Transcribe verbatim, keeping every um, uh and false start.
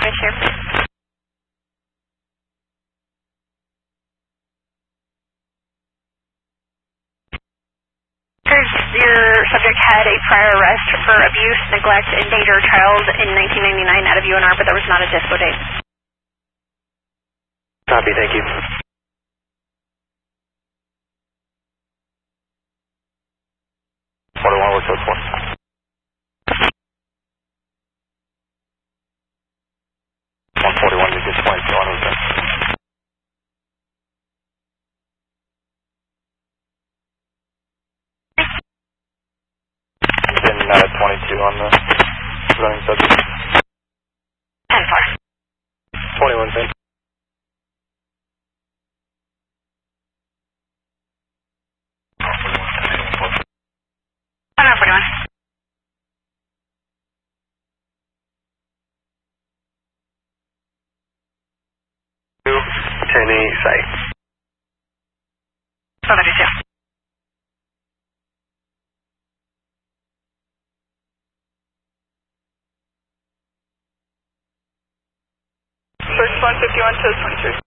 Right here. Your subject had a prior arrest for abuse, neglect, and danger of child in nineteen ninety-nine out of U N R, but there was not a dispo date. Copy, thank you. forty-one, what's code for? one forty-one, you get twenty-two on it. Been uh, twenty-two on the running subject. ten four. twenty-one, ten. one forty-one. ten eight, site. one thirty-two. First one fifty-one to twenty-three.